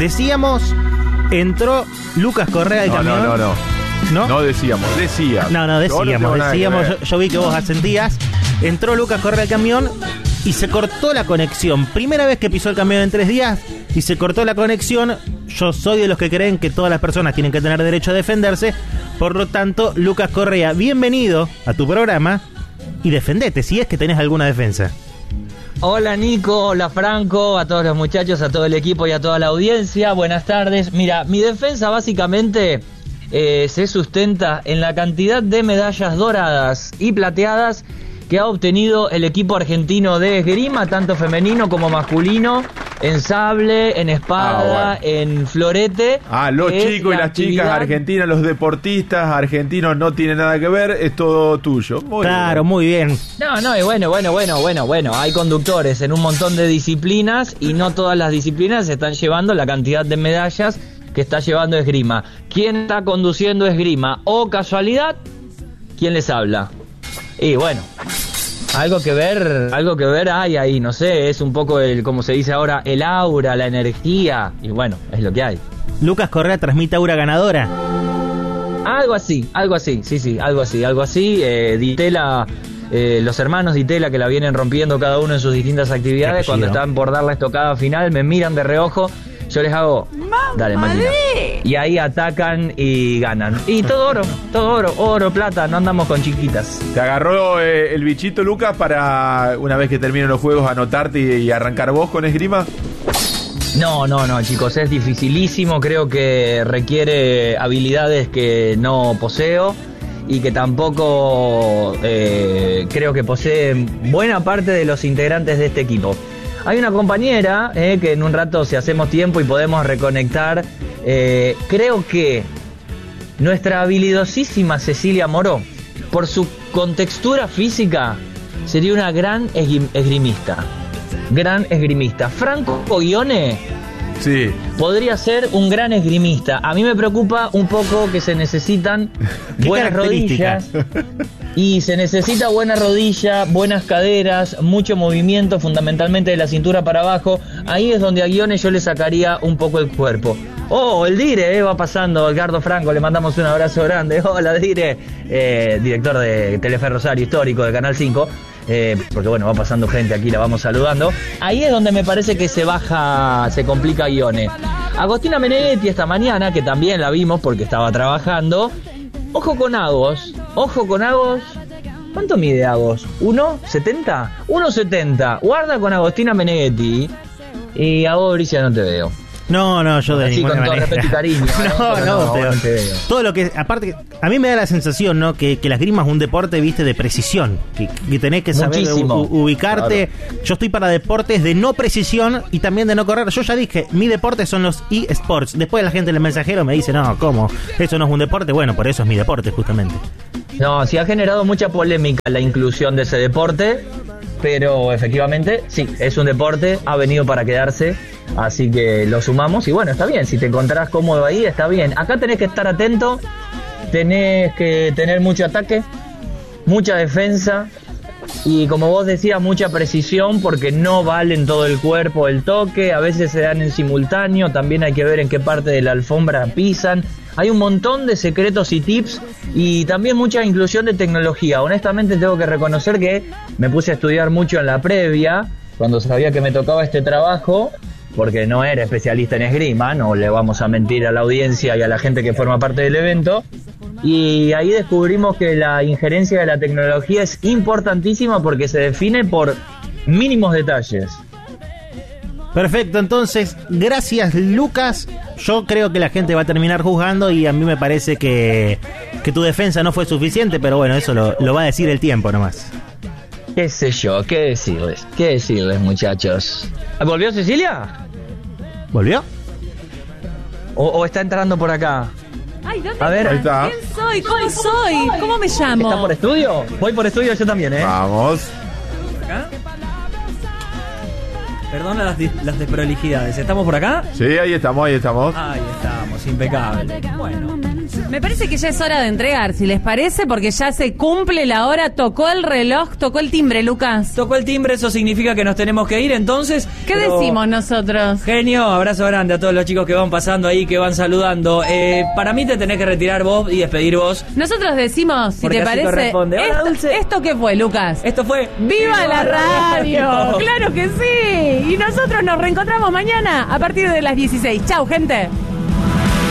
Decíamos, entró Lucas Correa al camión. No decíamos. Yo vi que vos asentías. Entró Lucas Correa al camión y se cortó la conexión. Primera vez que pisó el camión en 3 días y se cortó la conexión. Yo soy de los que creen que todas las personas tienen que tener derecho a defenderse. Por lo tanto, Lucas Correa, bienvenido a tu programa y defendete si es que tenés alguna defensa. Hola Nico, hola Franco, a todos los muchachos, a todo el equipo y a toda la audiencia. Buenas tardes. Mira, mi defensa básicamente se sustenta en la cantidad de medallas doradas y plateadas que ha obtenido el equipo argentino de esgrima, tanto femenino como masculino, en sable, en espada, en florete. Los chicos y las chicas argentinas, los deportistas argentinos no tienen nada que ver, es todo tuyo. Muy bien. No, y bueno, hay conductores en un montón de disciplinas y no todas las disciplinas están llevando la cantidad de medallas que está llevando esgrima. ¿Quién está conduciendo esgrima? O casualidad, ¿quién les habla? Y bueno, algo que ver hay ahí, no sé, es un poco como se dice ahora, el aura, la energía, y bueno, es lo que hay. Lucas Correa transmite aura ganadora. Algo así, sí, algo así. Ditela, los hermanos Ditela que la vienen rompiendo cada uno en sus distintas actividades, cuando están por dar la estocada final, me miran de reojo. Yo les hago, dale máquina. Y ahí atacan y ganan. Y todo oro, plata, no andamos con chiquitas. ¿Te agarró el bichito, Lucas, para una vez que terminen los juegos anotarte y arrancar vos con esgrima? No, chicos, es dificilísimo. Creo que requiere habilidades que no poseo y que tampoco creo que poseen buena parte de los integrantes de este equipo. Hay una compañera que en un rato, si hacemos tiempo y podemos reconectar, creo que nuestra habilidosísima Cecilia Moró, por su contextura física, sería una gran esgrimista. Franco Coglione podría ser un gran esgrimista. A mí me preocupa un poco que se necesitan buenas rodillas. Y se necesita buena rodilla, buenas caderas, mucho movimiento, fundamentalmente de la cintura para abajo. Ahí es donde a Guione yo le sacaría un poco el cuerpo. El Dire, va pasando, Edgardo Franco, le mandamos un abrazo grande. Hola Dire, director de Telefe Rosario, histórico de Canal 5. Porque bueno, va pasando gente aquí, la vamos saludando. Ahí es donde me parece que se complica Guione. Agostina Meneghetti esta mañana, que también la vimos porque estaba trabajando. Ojo con Agos. ¿Cuánto mide Agos? ¿1.70? 1.70. Guarda con Agostina Meneghetti. Y a vos, Bricia, no te veo. No, yo de ninguna manera. Con todo respeto y cariño. No te veo. Todo lo que, aparte, a mí me da la sensación, ¿no? Que la esgrima es un deporte, viste, de precisión. Que tenés que saber ubicarte. Claro. Yo estoy para deportes de no precisión y también de no correr. Yo ya dije, mi deporte son los eSports. Después la gente en el mensajero me dice, no, ¿cómo? Eso no es un deporte. Bueno, por eso es mi deporte, justamente. No, sí ha generado mucha polémica la inclusión de ese deporte, pero efectivamente, sí, es un deporte, ha venido para quedarse, así que lo sumamos y bueno, está bien, si te encontrás cómodo ahí, está bien. Acá tenés que estar atento, tenés que tener mucho ataque, mucha defensa y como vos decías, mucha precisión porque no vale en todo el cuerpo el toque, a veces se dan en simultáneo, también hay que ver en qué parte de la alfombra pisan. Hay un montón de secretos y tips y también mucha inclusión de tecnología. Honestamente tengo que reconocer que me puse a estudiar mucho en la previa, cuando sabía que me tocaba este trabajo, porque no era especialista en esgrima, no le vamos a mentir a la audiencia y a la gente que forma parte del evento. Y ahí descubrimos que la injerencia de la tecnología es importantísima porque se define por mínimos detalles. Perfecto, entonces, gracias Lucas. Yo creo que la gente va a terminar juzgando y a mí me parece que tu defensa no fue suficiente, pero bueno, eso lo va a decir el tiempo nomás. Qué sé yo, qué decirles muchachos. ¿Volvió Cecilia? ¿Volvió? ¿O está entrando por acá? Ay, ¿dónde a ver, está? ¿Quién soy? ¿Cómo soy? ¿Cómo me llamo? ¿Está por estudio? Voy por estudio yo también, Vamos. ¿Acá? Perdona las desprolijidades. ¿Estamos por acá? Sí, ahí estamos. Ahí estamos, impecable. Bueno, Me parece que ya es hora de entregar, si les parece, porque ya se cumple la hora. Tocó el reloj, tocó el timbre, Lucas. Tocó el timbre, eso significa que nos tenemos que ir, entonces. ¿Qué decimos nosotros? Genio, abrazo grande a todos los chicos que van pasando ahí, que van saludando. Para mí te tenés que retirar vos y despedir vos. Nosotros decimos, si Porque te así parece, corresponde. Hola, Dulce. ¿Esto qué fue, Lucas? Esto fue ¡Viva la radio! ¡Claro que sí! Y nosotros nos reencontramos mañana a partir de las 16. ¡Chau, gente!